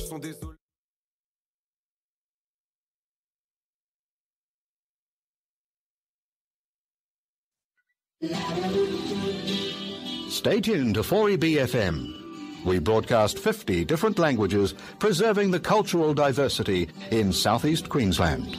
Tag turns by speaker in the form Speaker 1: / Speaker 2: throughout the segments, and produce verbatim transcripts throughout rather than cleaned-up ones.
Speaker 1: sont désolés.
Speaker 2: Stay tuned to four E B F M. We broadcast fifty different languages, preserving the cultural diversity in southeast Queensland.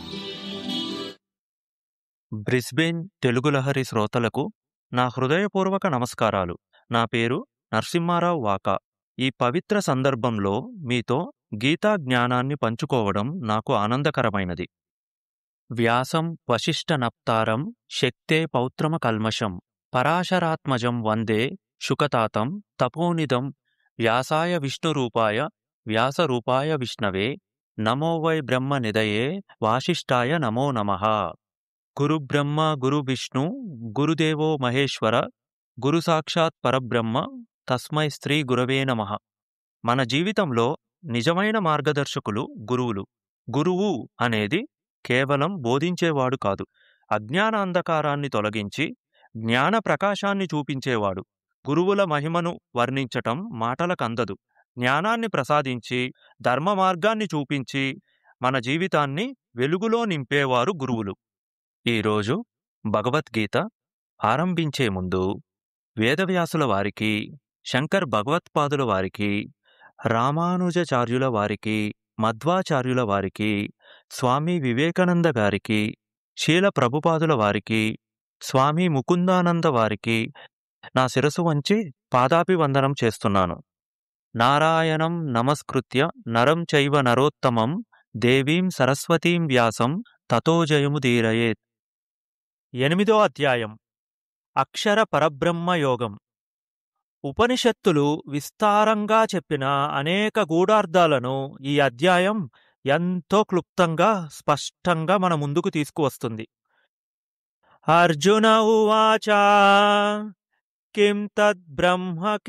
Speaker 3: Brisbane Telugu Lahari శ్రోతలకు నా హృదయపూర్వక నమస్కారాలు. నా పేరు నరసింహారావు వాకా. ఈ పవిత్ర సందర్భంలో మీతో గీతా జ్ఞానాన్ని పంచుకోవడం నాకు ఆనందకరమైనది. వ్యాసం వశిష్ఠ నప్తారం శక్తే పౌత్రమ కల్మషం పరాశరాత్మజం వందే శుకతాతం తపోనిదం వ్యాసాయ విష్ణురూపాయ వ్యాసరూపాయ విష్ణవే నమో వై బ్రహ్మ నిదయే వాసిష్ఠాయ నమో నమః. గురుబ్రహ్మ గురువిష్ణు గురుదేవో మహేశ్వర గురు సాక్షాత్ పరబ్రహ్మ తస్మై శ్రీ గురవే నమః. మన జీవితంలో నిజమైన మార్గదర్శకులు గురువులు. గురువు అనేది కేవలం బోధించేవాడు కాదు, అజ్ఞాన అంధకారాన్ని తొలగించి జ్ఞాన ప్రకాశాన్ని చూపించేవాడు. గురువుల మహిమను వర్ణించటం మాటలకందదు. జ్ఞానాన్ని ప్రసాదించి ధర్మ మార్గాన్ని చూపించి మన జీవితాన్ని వెలుగులో నింపేవారు గురువులు. ఈరోజు భగవద్గీత ఆరంభించే ముందు వేదవ్యాసుల వారికి, శంకర్ భగవత్పాదుల వారికి, రామానుజాచార్యుల వారికి, మధ్వాచార్యుల వారికి, స్వామి వివేకానంద గారికి, శీల ప్రభుపాదుల వారికి, స్వామి ముకుందానంద వారికి నా శిరసు వంచి పాదాభివందనం చేస్తున్నాను. నారాయణం నమస్కృత్య నరం చైవ నరోత్తమం దేవీం సరస్వతీం వ్యాసం తతో జయముదీరయేత్. ఎనిమిదో అధ్యాయం అక్షర పరబ్రహ్మ యోగం. ఉపనిషత్తులు విస్తారంగా చెప్పిన అనేక గూఢార్థాలను ఈ అధ్యాయం ఎంతో క్లుప్తంగా స్పష్టంగా మన ముందుకు తీసుకువస్తుంది. అర్జున ఉవాచ కిం తద్ బ్రహ్మ